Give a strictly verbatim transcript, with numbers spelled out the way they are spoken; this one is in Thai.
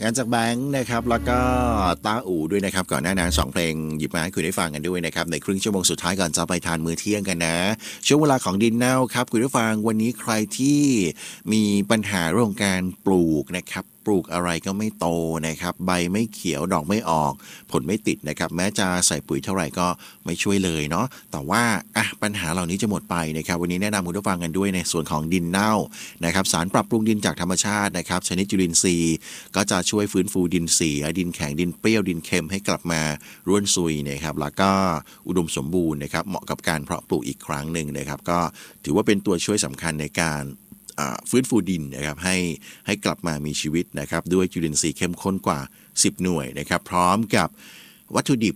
กันจากแบงค์นะครับแล้วก็ต้าอู่ด้วยนะครับก่อนหน้านั้นสองเพลงหยิบมาให้คุณได้ฟังกันด้วยนะครับในครึ่งชั่วโมงสุดท้ายก่อนจะไปทานมื้อเที่ยงกันนะช่วงเวลาของดินเน่าครับคุณผู้ฟังวันนี้ใครที่มีปัญหาเรื่องการปลูกนะครับปลูกอะไรก็ไม่โตนะครับใบไม่เขียวดอกไม่ออกผลไม่ติดนะครับแม้จะใส่ปุ๋ยเท่าไหร่ก็ไม่ช่วยเลยเนาะแต่ว่าอ่ะปัญหาเหล่านี้จะหมดไปนะครับวันนี้แนะนำคุณผู้ฟังกันด้วยในส่วนของดินเน่านะครับสารปรับปรุงดินจากธรรมชาตินะครับชนิดจุลินทรีย์ก็จะช่วยฟื้นฟูดินเสียดินแข็งดินเปรี้ยวดินเค็มให้กลับมาร่วนซุยนะครับแล้วก็อุดมสมบูรณ์นะครับเหมาะกับการเพาะปลูกอีกครั้งหนึ่งนะครับก็ถือว่าเป็นตัวช่วยสำคัญในการฟื้นฟูดินนะครับให้ให้กลับมามีชีวิตนะครับด้วยจุลินทรีย์เข้มข้นกว่าสิบหน่วยนะครับพร้อมกับวัตถุดิบ